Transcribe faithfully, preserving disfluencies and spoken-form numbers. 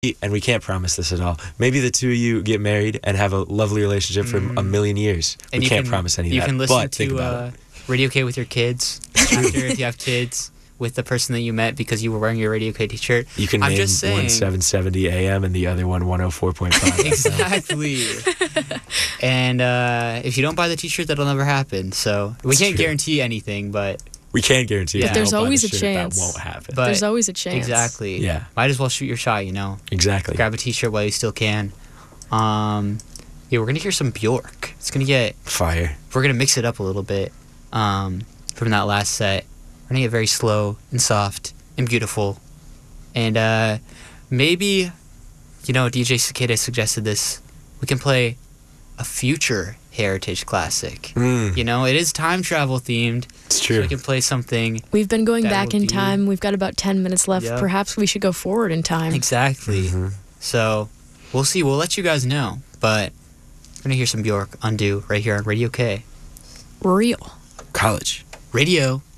and we can't promise this at all. Maybe the two of you get married and have a lovely relationship for Mm. a million years. And we you can't can- promise any of You that. can listen but think to about uh, it. Radio K with your kids after if you have kids with the person that you met because you were wearing your Radio K t-shirt. You can I'm name just saying- one seven seventy A M and the other one one oh four point five. Exactly. And uh, if you don't buy the t-shirt, that'll never happen. So we It's can't true. guarantee anything, but We can't guarantee But if you there's don't buy the always a shirt, chance. that won't happen. But- There's always a chance. exactly. Yeah. Might as well shoot your shot, you know. exactly. Grab a t-shirt while you still can. Um, yeah, we're gonna hear some Bjork. It's gonna get. Fire. We're gonna mix it up a little bit. Um, from that last set, we're gonna get very slow and soft and beautiful, and uh, maybe, you know, D J Cicada suggested this. We can play a future heritage classic. Mm, You know, it is time travel themed, it's so true. we can play something. We've been going That back will in do. time. We've got about ten minutes left. Yep. Perhaps we should go forward in time. Exactly. Mhm. So we'll see. We'll let you guys know. But we're gonna hear some Bjork Undo right here on Radio K. Real. College. Radio.